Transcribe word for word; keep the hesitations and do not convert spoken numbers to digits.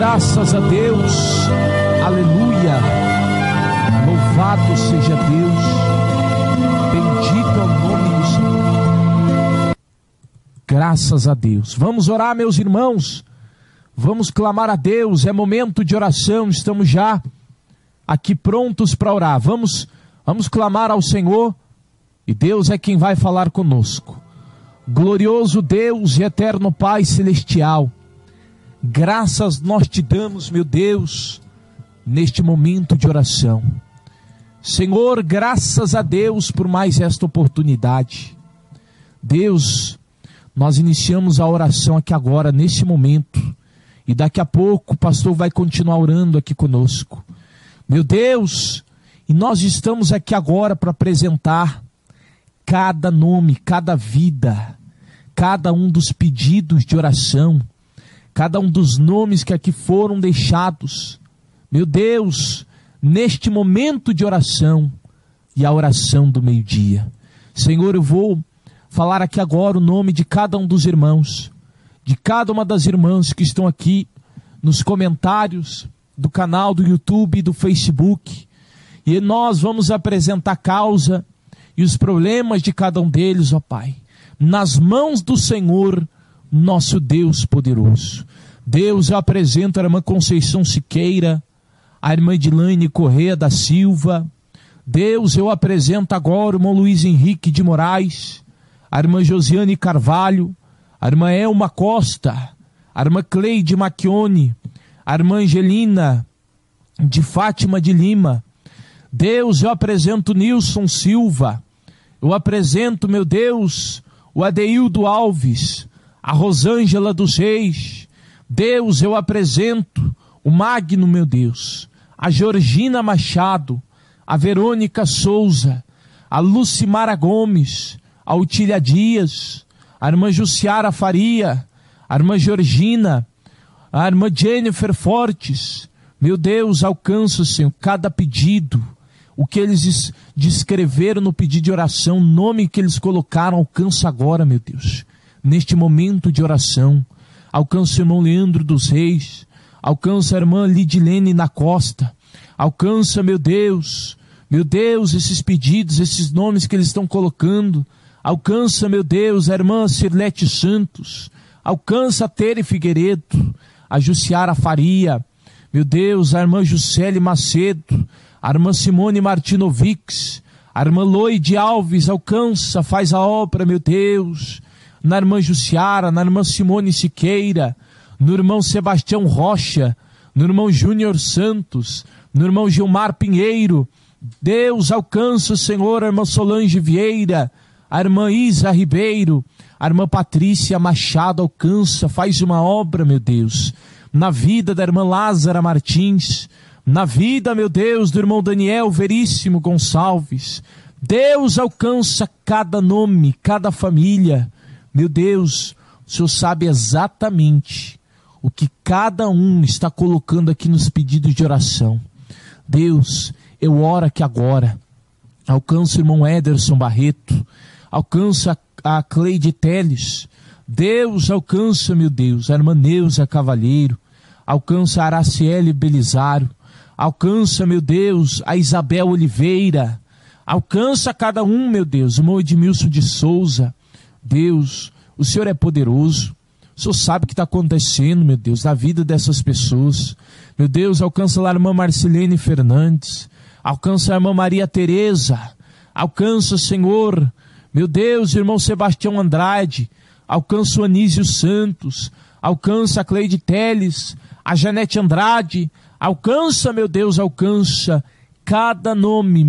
Graças a Deus, aleluia, louvado seja Deus, bendito é o nome do Senhor. Graças a Deus. Vamos orar, meus irmãos, vamos clamar a Deus, é momento de oração, estamos já aqui prontos para orar, vamos, vamos clamar ao Senhor, e Deus é quem vai falar conosco. Glorioso Deus e eterno Pai celestial, graças nós te damos, meu Deus, neste momento de oração. Senhor, graças a Deus por mais esta oportunidade. Deus, nós iniciamos a oração aqui agora, nesse momento, e daqui a pouco o pastor vai continuar orando aqui conosco. Meu Deus, e nós estamos aqui agora para apresentar cada nome, cada vida, cada um dos pedidos de oração, cada um dos nomes que aqui foram deixados, meu Deus, neste momento de oração e a oração do meio-dia. Senhor, eu vou falar aqui agora o nome de cada um dos irmãos, de cada uma das irmãs que estão aqui nos comentários do canal do YouTube e do Facebook, e nós vamos apresentar a causa e os problemas de cada um deles, ó Pai, nas mãos do Senhor, nosso Deus poderoso. Deus, eu apresento a irmã Conceição Siqueira, a irmã Edilane Corrêa da Silva. Deus, eu apresento agora o irmão Luiz Henrique de Moraes, a irmã Josiane Carvalho, a irmã Elma Costa, a irmã Cleide Macchione, a irmã Angelina de Fátima de Lima. Deus, eu apresento Nilson Silva, eu apresento, meu Deus, o Adeildo Alves, a Rosângela dos Reis. Deus, eu apresento o Magno, meu Deus, a Georgina Machado, a Verônica Souza, a Lucimara Gomes, a Utília Dias, a irmã Jussiara Faria, a irmã Georgina, a irmã Jennifer Fortes. Meu Deus, alcança, Senhor, cada pedido, o que eles descreveram no pedido de oração, o nome que eles colocaram, alcança agora, meu Deus, neste momento de oração. Alcança o irmão Leandro dos Reis, alcança a irmã Lidilene na Costa, alcança, meu Deus, meu Deus, esses pedidos, esses nomes que eles estão colocando, alcança, meu Deus, a irmã Cirlete Santos, alcança a Tere Figueiredo, a Jussiara Faria, meu Deus, a irmã Juscelie Macedo, a irmã Simone Martinovics, a irmã Loide Alves, alcança, faz a obra, meu Deus, na irmã Jussiara, na irmã Simone Siqueira, no irmão Sebastião Rocha, no irmão Júnior Santos, no irmão Gilmar Pinheiro. Deus, alcança, Senhor, a irmã Solange Vieira, a irmã Isa Ribeiro, a irmã Patrícia Machado, alcança, faz uma obra, meu Deus, na vida da irmã Lázara Martins, na vida, meu Deus, do irmão Daniel Veríssimo Gonçalves. Deus, alcança cada nome, cada família. Meu Deus, o Senhor sabe exatamente o que cada um está colocando aqui nos pedidos de oração. Deus, eu oro aqui agora, alcança o irmão Ederson Barreto, alcança a Cleide Teles. Deus, alcança, meu Deus, a irmã Neuza Cavalheiro, alcança a Araciele Belisário, alcança, meu Deus, a Isabel Oliveira, alcança cada um, meu Deus, o irmão Edmilson de Souza. Deus, o Senhor é poderoso, o Senhor sabe o que está acontecendo, meu Deus, na vida dessas pessoas. Meu Deus, alcança lá a irmã Marcilene Fernandes, alcança a irmã Maria Tereza, alcança, Senhor, meu Deus, o irmão Sebastião Andrade, alcança o Anísio Santos, alcança a Cleide Teles, a Janete Andrade, alcança, meu Deus, alcança cada nome,